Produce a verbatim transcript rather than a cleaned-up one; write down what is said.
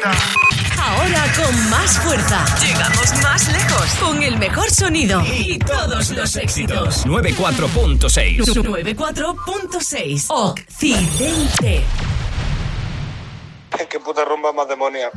Ahora con más fuerza. Llegamos más lejos. Con el mejor sonido. Y todos los éxitos. noventa y cuatro punto seis. noventa y cuatro punto seis. Occidente. Qué puta rumba más demonia.